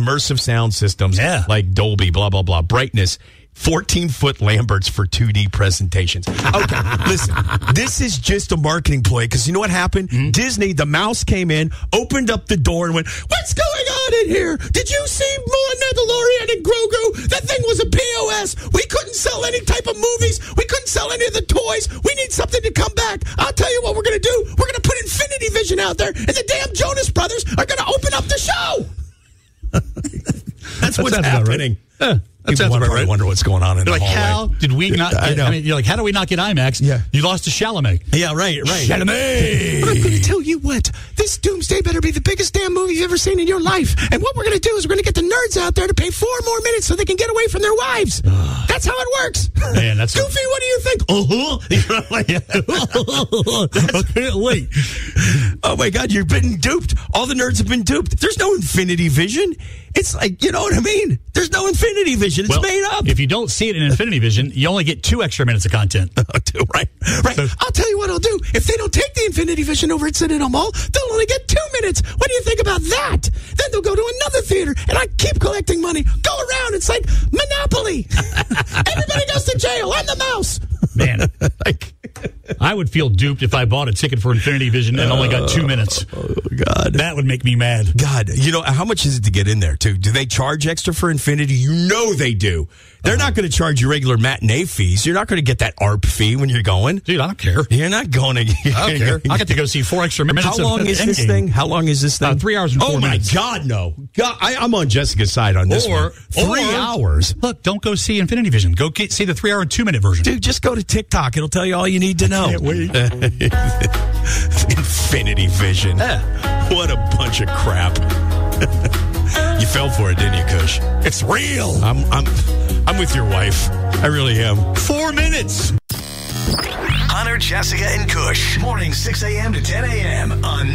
immersive sound systems like Dolby, blah, blah, blah, brightness. 14-foot Lamberts for 2D presentations. Okay, listen, this is just a marketing ploy because you know what happened? Disney, the mouse came in, opened up the door and went, what's going on in here? Did you see Mandalorian and Grogu? That thing was a POS. We couldn't sell any type of movies. We couldn't sell any of the toys. We need something to come back. I'll tell you what we're going to do. We're going to put Infinity Vision out there and the damn Jonas Brothers are going to open up the show. That's what's happening. Right. That sounds about right. Wonder what's going on in the hallway. How did we not? You're like, how do we not get IMAX? Yeah. You lost to Chalamet. Yeah, right. Chalamet. But I'm going to tell you what. This Doomsday better be the biggest damn movie you've ever seen in your life. And what we're going to do is we're going to get the nerds out there to pay 4 more minutes so they can get away from their wives. That's how it works. Man, that's Goofy. What do you think? I can't wait. Oh my God, you've been duped. All the nerds have been duped. There's no Infinity Vision. It's like, you know what I mean? There's no Infinity Vision. It's made up. If you don't see it in Infinity Vision, you only get 2 extra minutes of content. Right. So, I'll tell you what I'll do. If they don't take the Infinity Vision over at Citadel Mall, they'll only get 2 minutes. What do you think about that? Then they'll go to another theater, and I keep collecting money. Go around. It's like Monopoly. Everybody goes to jail. I'm the mouse. Man, I would feel duped if I bought a ticket for Infinity Vision and only got 2 minutes. Oh, God. That would make me mad. God, you know, how much is it to get in there, too? Do they charge extra for Infinity? You know they do. They're not going to charge you regular matinee fees. You're not going to get that ARP fee when you're going. Dude, I don't care. You're not going to. I don't care. I get to go see 4 extra minutes. How long is this thing? How long is this thing? 3 hours and 4 minutes. Oh, my God, no. God, I'm on Jessica's side on this one. 3 hours. Look, don't go see Infinity Vision. Go see the 3 hour and 2 minute version. Dude, just go to TikTok. It'll tell you all you need to know. I can't wait. Infinity Vision. What a bunch of crap. You fell for it, didn't you, Kush? It's real. I'm with your wife. I really am. 4 minutes. Hunter, Jessica, and Kush. Morning 6 a.m. to 10 a.m. on